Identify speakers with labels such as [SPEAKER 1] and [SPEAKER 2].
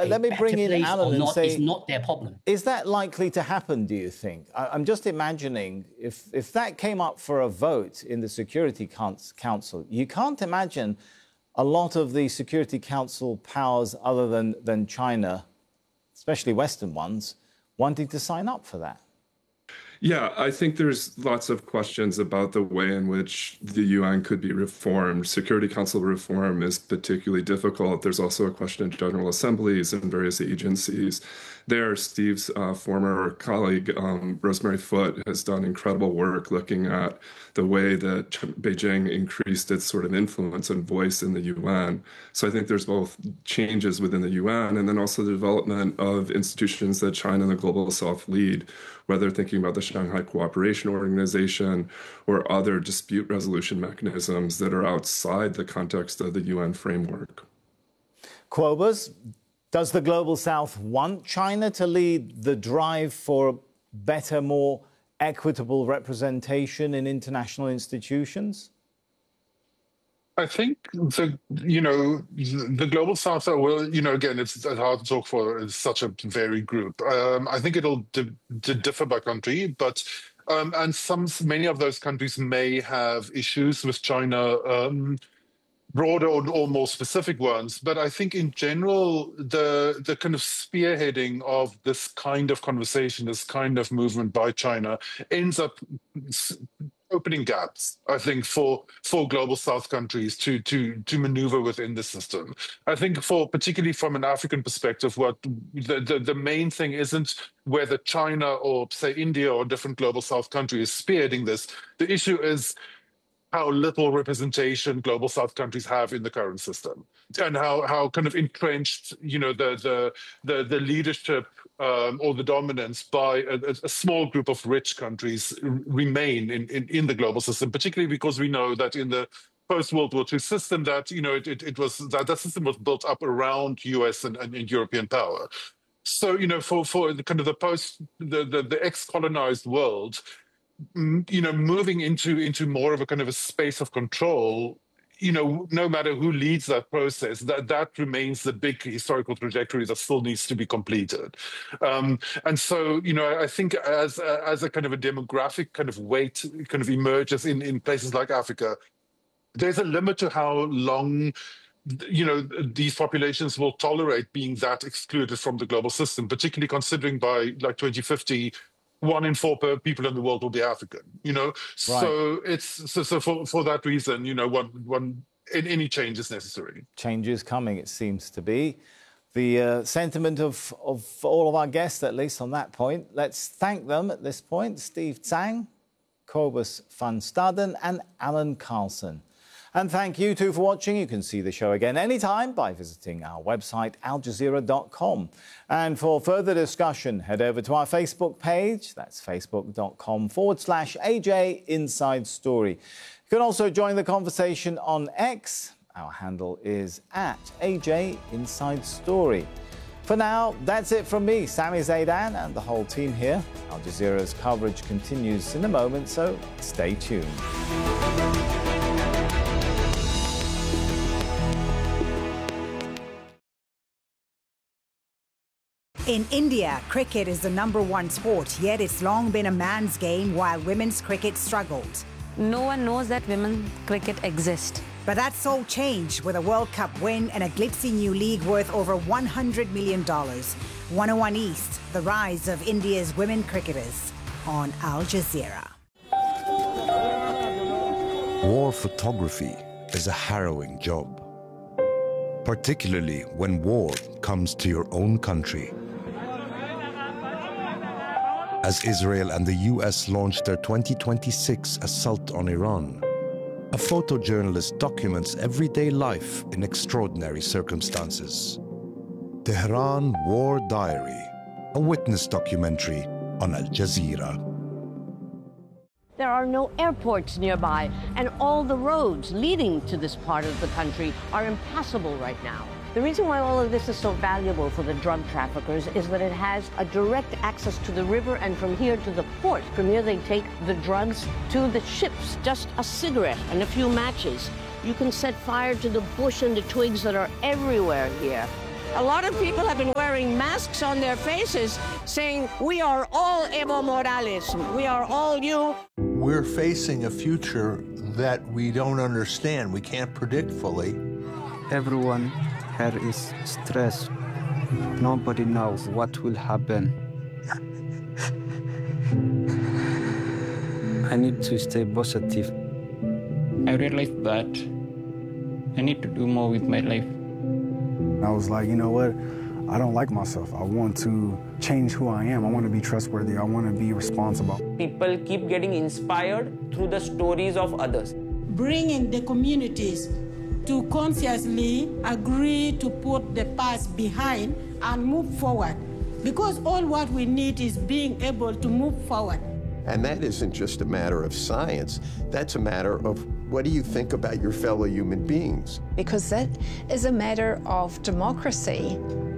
[SPEAKER 1] let me bring in Alan and say,
[SPEAKER 2] is not their problem.
[SPEAKER 1] Is that likely to happen, do you think? I'm just imagining if that came up for a vote in the Security Council, you can't imagine a lot of the Security Council powers other than China, especially Western ones, wanting to sign up for that.
[SPEAKER 3] Yeah, I think there's lots of questions about the way in which the UN could be reformed. Security Council reform is particularly difficult. There's also a question of general assemblies and various agencies. There, Steve's former colleague, Rosemary Foote, has done incredible work looking at the way that Beijing increased its sort of influence and voice in the UN. So I think there's both changes within the UN and then also the development of institutions that China and the Global South lead, whether thinking about the Shanghai Cooperation Organization or other dispute resolution mechanisms that are outside the context of the UN framework.
[SPEAKER 1] Quobus, does the Global South want China to lead the drive for better, more equitable representation in international institutions?
[SPEAKER 4] I think the Global South, well, again, it's hard to talk for it's such a varied group. I think it'll differ by country, but and many of those countries may have issues with China, broader or more specific ones. But I think in general, the kind of spearheading of this kind of conversation, this kind of movement by China ends up opening gaps, I think, for Global South countries to maneuver within the system. I think particularly from an African perspective, what the main thing isn't whether China or, say, India or different Global South countries is spearheading this. The issue is how little representation Global South countries have in the current system, and how kind of entrenched, the leadership or the dominance by a small group of rich countries remain in the global system, particularly because we know that in the post-World War II system that, that system was built up around US and European power. So, for the kind of the ex-colonized world, moving into more of a kind of a space of control, no matter who leads that process, that remains the big historical trajectory that still needs to be completed. And so, I think as a kind of a demographic kind of weight kind of emerges in places like Africa, there's a limit to how long these populations will tolerate being that excluded from the global system, particularly considering by like 2050, 1 in 4 people in the world will be African, Right. So it's so for that reason, any change is necessary.
[SPEAKER 1] Change is coming, it seems to be. The sentiment of all of our guests, at least on that point. Let's thank them at this point. Steve Tsang, Cobus van Staden and Alan Carlson. And thank you too for watching. You can see the show again anytime by visiting our website, aljazeera.com. And for further discussion, head over to our Facebook page. That's facebook.com/AJ Inside Story. You can also join the conversation on X. Our handle is @AJ Inside Story. For now, that's it from me, Sami Zeidan, and the whole team here. Al Jazeera's coverage continues in a moment, so stay tuned.
[SPEAKER 5] In India, cricket is the #1 sport, yet it's long been a man's game while women's cricket struggled.
[SPEAKER 6] No one knows that women's cricket exists.
[SPEAKER 5] But that's all changed with a World Cup win and a glitzy new league worth over $100 million. 101 East, the rise of India's women cricketers on Al Jazeera.
[SPEAKER 7] War photography is a harrowing job, particularly when war comes to your own country. As Israel and the US launched their 2026 assault on Iran, a photojournalist documents everyday life in extraordinary circumstances. Tehran War Diary, a witness documentary on Al Jazeera.
[SPEAKER 8] There are no airports nearby, and all the roads leading to this part of the country are impassable right now. The reason why all of this is so valuable for the drug traffickers is that it has a direct access to the river and from here to the port. From here they take the drugs to the ships. Just a cigarette and a few matches. You can set fire to the bush and the twigs that are everywhere here. A lot of people have been wearing masks on their faces saying, we are all Evo Morales, we are all you.
[SPEAKER 2] We're facing a future that we don't understand, we can't predict fully.
[SPEAKER 9] Everyone here is stressed. Nobody knows what will happen. I need to stay positive.
[SPEAKER 10] I realized that I need to do more with my life.
[SPEAKER 11] I was like, you know what? I don't like myself. I want to change who I am. I want to be trustworthy. I want to be responsible.
[SPEAKER 12] People keep getting inspired through the stories of others.
[SPEAKER 13] Bringing the communities to consciously agree to put the past behind and move forward. Because all what we need is being able to move forward.
[SPEAKER 14] And that isn't just a matter of science. That's a matter of what do you think about your fellow human beings?
[SPEAKER 15] Because that is a matter of democracy.